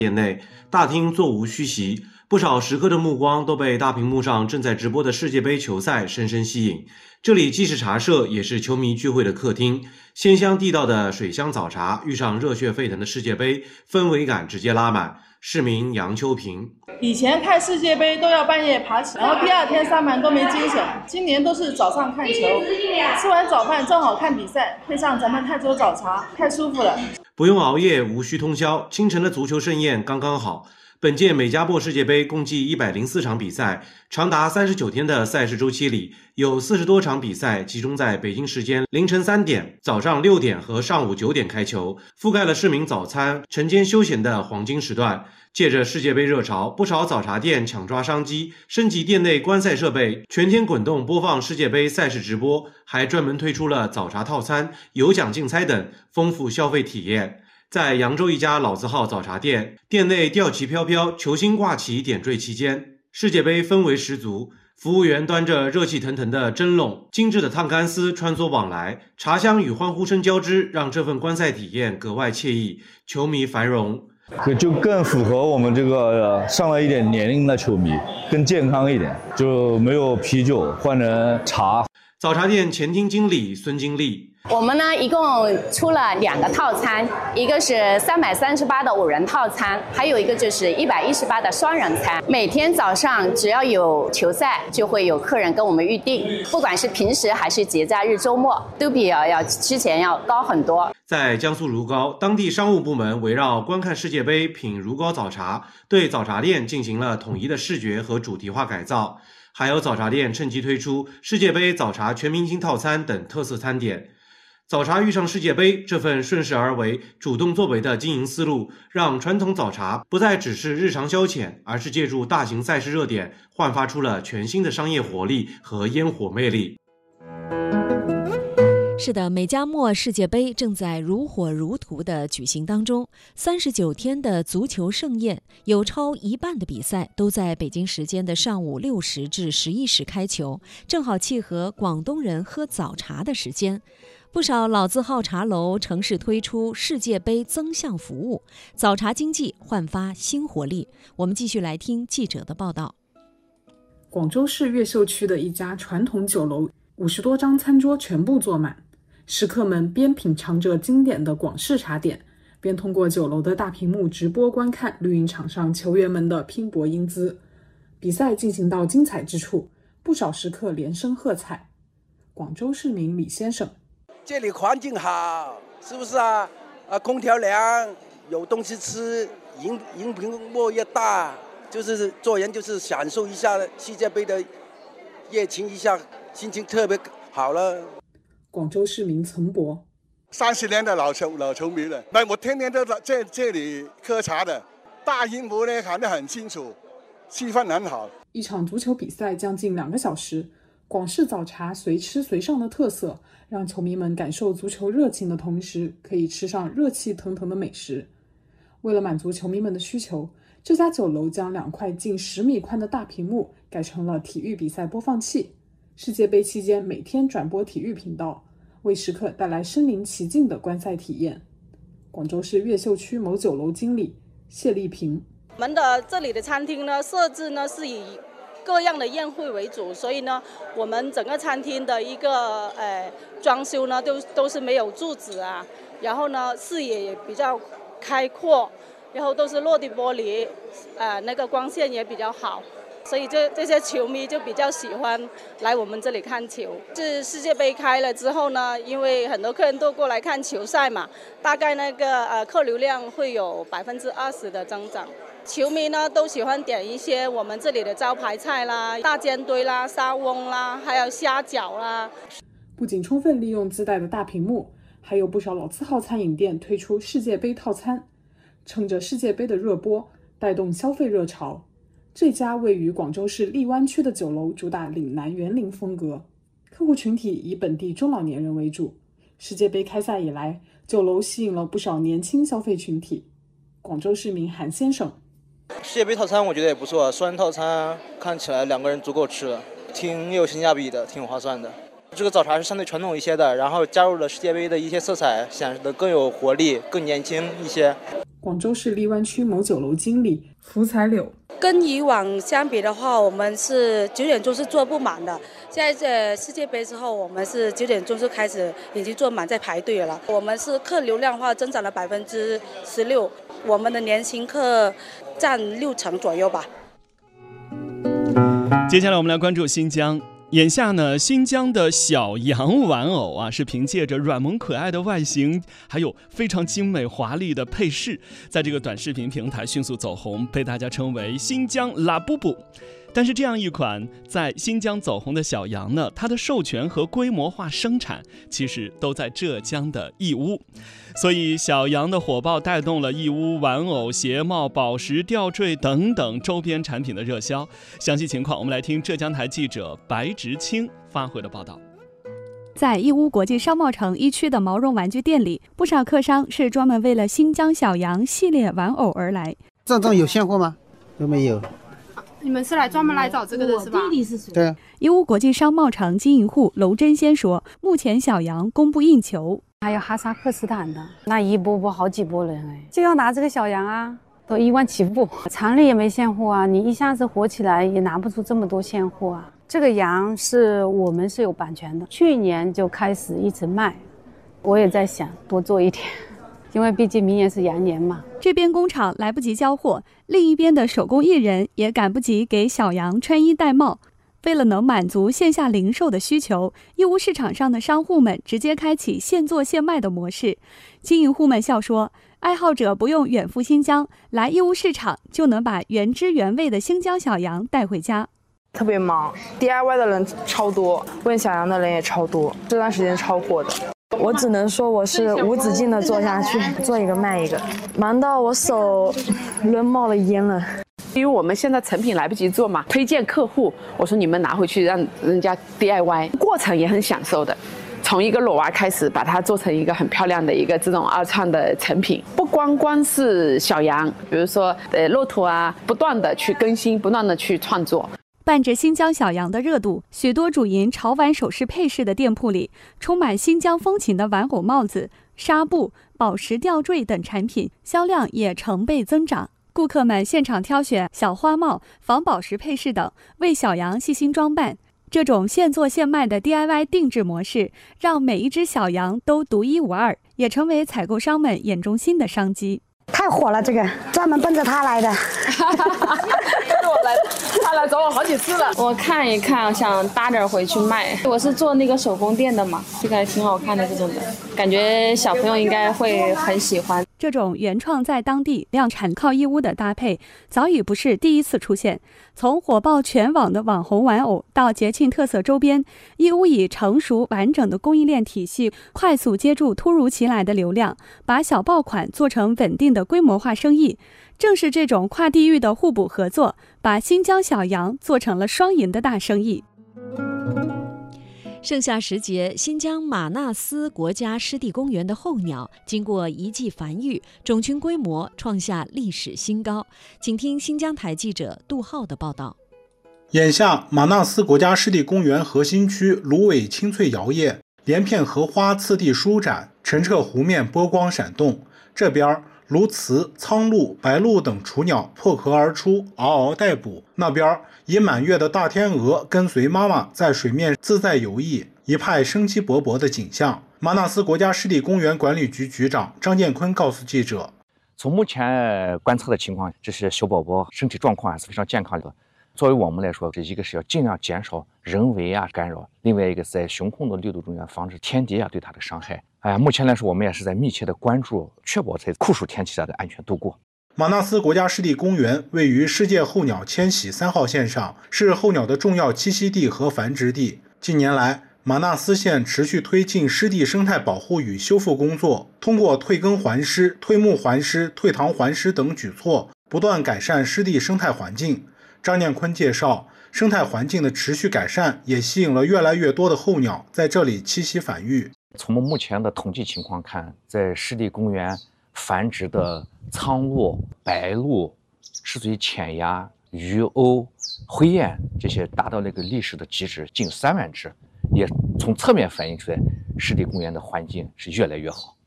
店内，大厅座无虚席，不少食客的目光都被大屏幕上正在直播的世界杯球赛深深吸引。这里既是茶社，也是球迷聚会的客厅。鲜香地道的水乡早茶遇上热血沸腾的世界杯，氛围感直接拉满。市民杨秋平： 以前看世界杯都要半夜爬起，然后第二天上班都没精神。今年都是早上看球，吃完早饭正好看比赛，配上咱们泰州早茶，太舒服了。 不用熬夜，无需通宵，清晨的足球盛宴刚刚好。本届美加墨世界杯共计104场比赛，长达39天的赛事周期里，有40多场比赛集中在北京时间凌晨3点、早上6点和上午9点开球，覆盖了市民早餐、晨间休闲的黄金时段。借着世界杯热潮，不少早茶店抢抓商机，升级店内观赛设备，全天滚动播放世界杯赛事直播，还专门推出了早茶套餐、有奖竞猜等，丰富消费体验。在扬州一家老字号早茶店，店内吊旗飘飘，球星挂旗点缀其间，世界杯氛围十足。服务员端着热气腾腾的蒸笼，精致的烫干丝穿梭往来，茶香与欢呼声交织，让这份观赛体验格外惬意，球迷繁荣。 就更符合我们这个上了一点年龄的球迷，更健康一点，就没有啤酒，换成茶。 早茶店前厅经理孙金丽： 我们呢一共出了2个套餐，一个是338的5人套餐，还有一个就是118的双人餐。每天早上只要有球赛，就会有客人跟我们预定，不管是平时还是节假日、周末，都比要之前要高很多。 在江苏如皋，当地商务部门围绕观看世界杯、品如皋早茶，对早茶店进行了统一的视觉和主题化改造。还有早茶店趁机推出世界杯早茶全明星套餐等特色餐点。早茶遇上世界杯，这份顺势而为、主动作为的经营思路，让传统早茶不再只是日常消遣，而是借助大型赛事热点，焕发出了全新的商业活力和烟火魅力。 是的，美加墨世界杯正在如火如荼地举行当中。39天的足球盛宴，有超一半的比赛都在北京时间的上午6时至11时开球，正好契合广东人喝早茶的时间。不少老字号茶楼乘势推出世界杯增项服务，早茶经济焕发新活力。我们继续来听记者的报道。 广州市越秀区的一家传统酒楼，50多张餐桌全部坐满。食客们边品尝着经典的广式茶点，边通过酒楼的大屏幕直播观看绿茵场上球员们的拼搏英姿。比赛进行到精彩之处，不少食客连声喝彩。广州市民李先生： 这里环境好，是不是啊？空调凉，有东西吃，荧屏幕越大，就是做人就是享受一下世界杯的热情一下，心情特别好了。 广州市民岑博 ：30年的老球迷了，我天天都在这里喝茶的，大荧幕呢看得很清楚，气氛很好。 一场足球比赛将近2个小时，广式早茶随吃随上的特色，让球迷们感受足球热情的同时，可以吃上热气腾腾的美食。为了满足球迷们的需求，这家酒楼将2块近10米宽的大屏幕改成了体育比赛播放器。世界杯期间每天转播体育频道，为食客带来身临其境的观赛体验。广州市越秀区某酒楼经理谢丽萍： 我们的这里的餐厅呢，设置呢是以各样的宴会为主，所以呢，我们整个餐厅的一个装修呢都是没有柱子啊，然后呢视野也比较开阔，然后都是落地玻璃，那个光线也比较好。所以这些球迷就比较喜欢来我们这里看球。是世界杯开了之后呢，因为很多客人都过来看球赛嘛，大概那个客流量会有20%的增长。球迷呢都喜欢点一些我们这里的招牌菜啦，大煎堆啦、沙翁啦，还有虾饺啦。 不仅充分利用自带的大屏幕，还有不少老字号餐饮店推出世界杯套餐，趁着世界杯的热播，带动消费热潮。这家位于广州市荔湾区的酒楼主打岭南园林风格，客户群体以本地中老年人为主。世界杯开赛以来，酒楼吸引了不少年轻消费群体。广州市民韩先生： 世界杯套餐我觉得也不错，双人套餐看起来2个人足够吃了，挺有性价比的，挺划算的。这个早茶是相对传统一些的，然后加入了世界杯的一些色彩，显得更有活力，更年轻一些。 广州市荔湾区某酒楼经理福彩柳。 跟以往相比的话，我们是9点钟是坐不满的。现在世界杯之后，我们是9点钟就开始已经坐满在排队了。我们是客流量化增长了16%，我们的年轻客占60%左右吧。 接下来我们来关注新疆。眼下呢，新疆的小羊玩偶啊，是凭借着软萌可爱的外形，还有非常精美华丽的配饰，在这个短视频平台迅速走红，被大家称为新疆拉布布。但是这样一款在新疆走红的小羊呢，它的授权和规模化生产其实都在浙江的义乌，所以小羊的火爆带动了义乌玩偶、鞋帽、宝石、吊坠等等周边产品的热销。详细情况我们来听浙江台记者白直清发回的报道。 在义乌国际商贸城1区的毛绒玩具店里，不少客商是专门为了新疆小羊系列玩偶而来。 这种有现货吗？都没有。 你们是专门来找这个的是吧？ 对。 义乌国际商贸城经营户娄真仙说，目前小羊供不应求， 还有哈萨克斯坦的，那一波好几波人哎，就要拿这个小羊啊，都1万起步，厂里也没现货啊，你一下子火起来也拿不出这么多现货啊。这个羊是我们是有版权的，去年就开始一直卖，我也在想多做一点。因为毕竟明年是羊年嘛， 这边工厂来不及交货，另一边的手工艺人也赶不及给小羊穿衣戴帽。为了能满足线下零售的需求，义乌市场上的商户们直接开启现做现卖的模式。经营户们笑说，爱好者不用远赴新疆，来义乌市场就能把原汁原味的新疆小羊带回家。 特别忙 ，DIY 的人超多，问小羊的人也超多，这段时间超火的。我只能说我是无止境的做下去，做一个卖一个，忙到我手都冒了烟了。 因为我们现在成品来不及做嘛，推荐客户，我说你们拿回去让人家 DIY， 过程也很享受的。从一个裸娃开始，把它做成一个很漂亮的一个这种二创的成品，不光是小羊，比如说骆驼啊，不断的去更新，不断的去创作。 伴着新疆小羊的热度，许多主营潮玩首饰配饰的店铺里，充满新疆风情的玩偶帽子、纱布、宝石吊坠等产品，销量也成倍增长。顾客们现场挑选小花帽、仿宝石配饰等，为小羊细心装扮。这种现做现卖的 DIY 定制模式，让每一只小羊都独一无二，也成为采购商们眼中新的商机。 太火了，这个专门奔着他来的。 他来找我好几次了。 我看一看，想搭点回去卖。我是做那个手工店的嘛，这个还挺好看的，这种的感觉小朋友应该会很喜欢。 这种原创在当地、量产靠义乌的搭配，早已不是第一次出现。从火爆全网的网红玩偶到节庆特色周边，义乌以成熟完整的供应链体系，快速接住突如其来的流量，把小爆款做成稳定的规模化生意。正是这种跨地域的互补合作，把新疆小羊做成了双赢的大生意。 盛夏时节，新疆玛纳斯国家湿地公园的候鸟经过一季繁育，种群规模创下历史新高。请听新疆台记者杜浩的报道。 眼下，玛纳斯国家湿地公园核心区芦苇青翠摇曳，连片荷花次第舒展，澄澈湖面波光闪动。这边鸬鹚、苍鹭、白鹭等雏鸟破壳而出，嗷嗷待哺。那边以满月的大天鹅跟随妈妈在水面自在游弋，一派生机勃勃的景象。玛纳斯国家湿地公园管理局局长张建坤告诉记者， 从目前观测的情况，这些小宝宝身体状况还是非常健康的。作为我们来说，这一个是要尽量减少人为干扰，另外一个是在熊控的力度中防止天敌对它的伤害。目前来说，我们也是在密切的关注，确保在酷暑天气下的安全度过。 玛纳斯国家湿地公园位于世界候鸟迁徙3号线上，是候鸟的重要栖息地和繁殖地。近年来，玛纳斯县持续推进湿地生态保护与修复工作，通过退耕还湿、退牧还湿、退塘还湿等举措，不断改善湿地生态环境。张建坤介绍，生态环境的持续改善也吸引了越来越多的候鸟在这里栖息繁育。 从目前的统计情况看，在湿地公园繁殖的苍鹭、白鹭、赤嘴浅鸭、鱼鸥、灰雁这些达到了一个历史的极值，近3万只，也从侧面反映出来湿地公园的环境是越来越好。